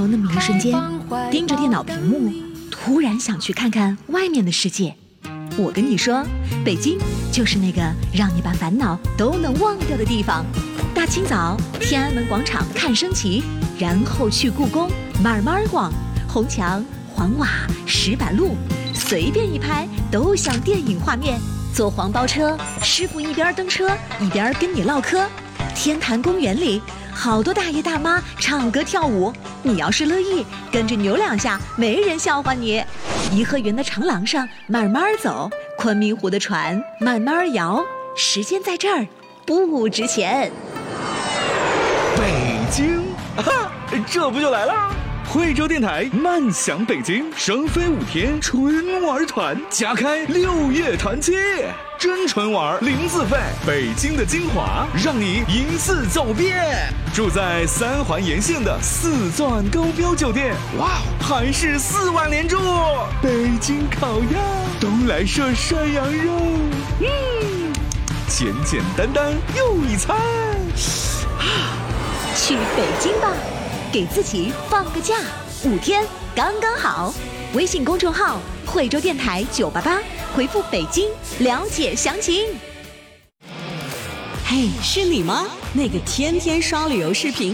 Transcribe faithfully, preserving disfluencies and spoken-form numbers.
的那么一瞬间，盯着电脑屏幕，突然想去看看外面的世界。我跟你说，北京就是那个让你把烦恼都能忘掉的地方。大清早，天安门广场看升旗，然后去故宫慢慢逛，红墙黄瓦石板路，随便一拍都像电影画面。坐黄包车，师傅一边蹬车一边跟你唠嗑。天坛公园里，好多大爷大妈唱歌跳舞，你要是乐意，跟着扭两下，没人笑话你。颐和园的长廊上慢慢走，昆明湖的船慢慢摇，时间在这儿不值钱。 北京，啊，这不就来了？惠州电台慢享北京，双飞五天纯玩团，加开六月团期，真纯玩零自费，北京的精华让你一次走遍。住在三环沿线的四钻高标酒店，哇，还是四晚连住。北京烤鸭，东来顺涮羊肉，嗯，简简单单又一餐。 去北京吧，给自己放个假，五天刚刚好。微信公众号惠州电台九八八，回复北京了解详情。 嘿，是你吗？那个天天刷旅游视频